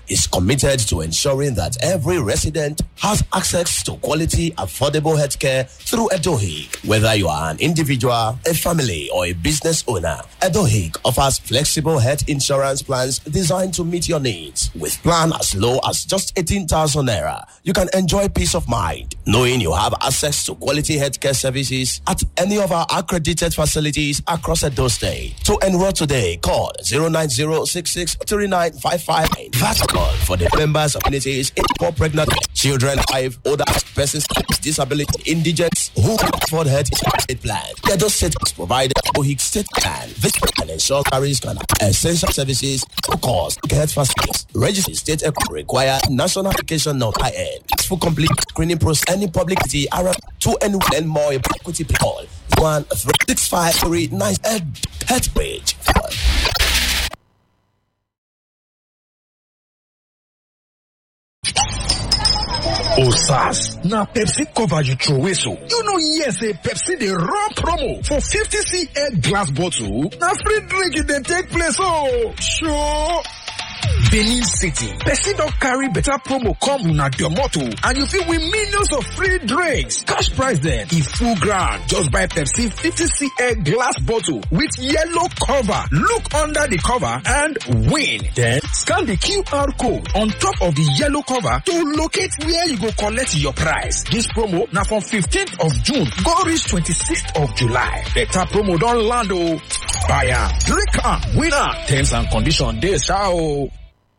is committed to ensuring that every resident has access to quality, affordable healthcare through Edohik. Whether you are an individual, a family, or a business owner, Edohik offers flexible health insurance plans designed to meet your needs. With plan as low as just 18,000 naira, you can enjoy peace of mind knowing you have access to quality healthcare services at any of our accredited facilities across Edo State. To enroll today, call 090663955. That's call for the members of communities in poor pregnant children, 5 older persons with disability, indigents who can afford health state plan. Edo State is provided Edohik state plan. Visit and ensure carries essential services of course health facilities. Register state require national application number IN. For complete screening process, any public entity around 2 and more equity call 1-36539 health page. Osas, na Pepsi cover you throw away so. You know yes, a Pepsi the raw promo for 50cl glass bottle. Na free drink it then take place oh. Sure. Benin City. Pepsi don't carry better promo come na your motto and you feel win millions of free drinks. Cash prize then, if full grand. Just buy Pepsi 50cl glass bottle with yellow cover. Look under the cover and win. Then scan the QR code on top of the yellow cover to locate where you go collect your prize. This promo now from 15th of June go reach 26th of July. Better promo don't land oh. Buyer, drinker, winner. Terms and conditions dey show.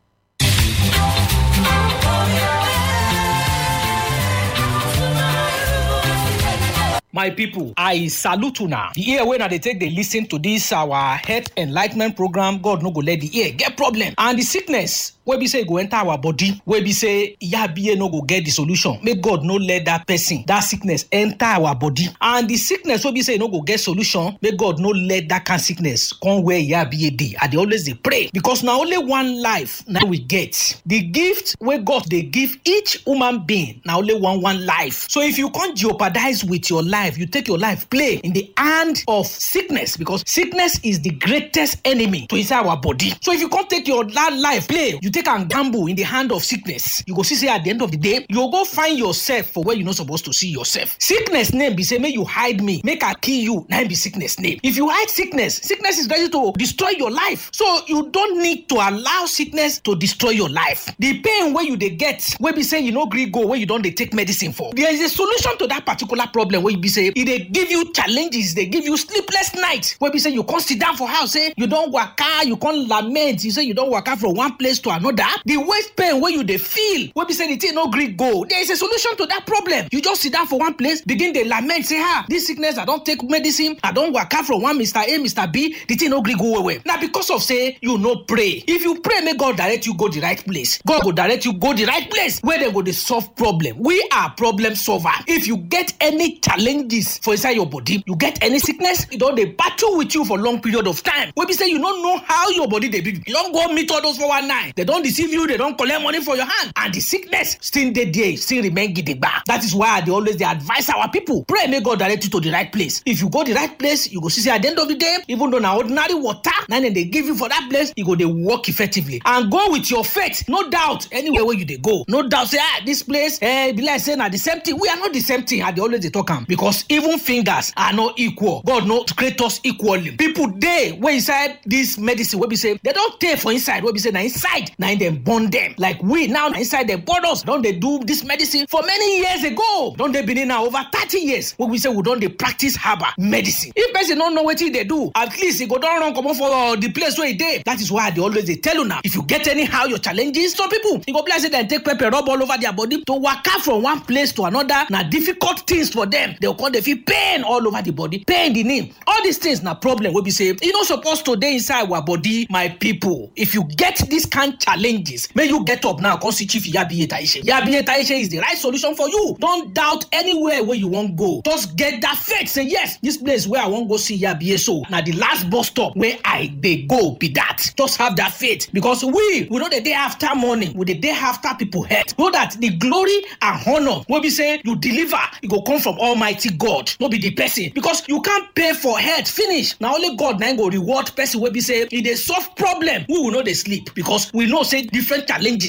My people, I salute una. The ear when they take they listen to this our health enlightenment program, God no go let the ear get problem. And the sickness where we say go enter our body, where we say yabiye no go get the solution. May God no let that person, that sickness enter our body. And the sickness where we say no go get solution, may God no let that kind of sickness come where yabiye dey. And they always they pray because now only one life now we get. The gift where God they give each human being now only one life. So if you can't jeopardize with your life, you take your life play in the hand of sickness because sickness is the greatest enemy to inside our body. So if you can't take your life play, you take and gamble in the hand of sickness, you go see say at the end of the day, you go find yourself for where you're not supposed to see yourself. Sickness name be say, may you hide me, make I kill you, now be sickness name. If you hide sickness is ready to destroy your life. So you don't need to allow sickness to destroy your life. The pain where you they get, where be say you no gree go, where you don't they take medicine for. There is a solution to that particular problem where you be say, if they give you challenges, they give you sleepless nights, where we say you can't sit down for house, say you don't work out, you can't lament, you say you don't work out from one place to another. The waist pain where you they feel, where we say the thing no gree go. There is a solution to that problem. You just sit down for one place, begin to lament, say, this sickness, I don't take medicine, I don't work out from one Mr. A, Mr. B, the thing no gree go away. Now because of say you no pray. If you pray, may God direct you go the right place. God will direct you go the right place where they go to solve problem. We are problem solver. If you get any challenges for inside your body, you get any sickness, you don't they battle with you for long period of time. When we say you don't know how your body they be, you don't go meet all those for one night. They don't deceive you, they don't collect money for your hand, and the sickness still there, still remain gidigba. That is why they always they advise our people. Pray, may God direct you to the right place. If you go the right place, you go see at the end of the day, even though now ordinary water, then they give you for that place, you go they work effectively. And go with your faith, no doubt, anywhere where you they go. No doubt say, this place, be like saying the same thing. We are not the same thing, and they always they talk because even fingers are not equal. God not create us equally. People they where inside this medicine, where we say they don't take for inside, where we say now inside, now in them burn them. Like we now inside the borders, don't they do this medicine for many years ago? Don't they been in now over 30 years? Where we say we don't they practice herbal medicine. If person don't know what they do, at least it go down wrong come on for the place where they. That is why they always they tell you now. If you get anyhow your challenges, some people you go bless it and take pepper rub all over their body to walk out from one place to another. Now difficult things for them. They'll call they feel pain all over the body, pain the name. All these things now problem will be say you not supposed to dey inside our body, my people. If you get these kind of challenges, may you get up now. Cause Chief Yabiye Taishe. Yabiye Taishe is the right solution for you. Don't doubt anywhere where you want go. Just get that faith. Say yes, this place where I want go see Yabiye. So now the last bus stop where I they go be that. Just have that faith because we know the day after morning, with the day after people hurt. Know that the glory and honor will be say you deliver, it go come from Almighty God, not be the person because you can't pay for health. Finish. Now only God now go reward person will be say if they solve problem, we will know they sleep because we know say different challenges